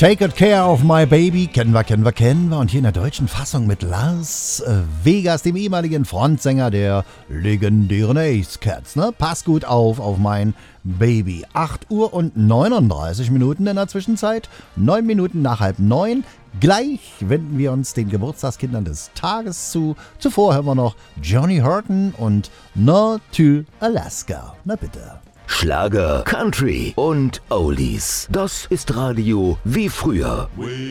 Take Good Care of My Baby, kennen wir. Und hier in der deutschen Fassung mit Lars Vegas, dem ehemaligen Frontsänger der legendären Ace Cats. Ne? Pass gut auf mein Baby. 8 Uhr und 39 Minuten in der Zwischenzeit, 9 Minuten nach 8:30. Gleich wenden wir uns den Geburtstagskindern des Tages zu. Zuvor hören wir noch Johnny Horton und No to Alaska. Na bitte. Schlager, Country und Oldies. Das ist Radio wie früher. Way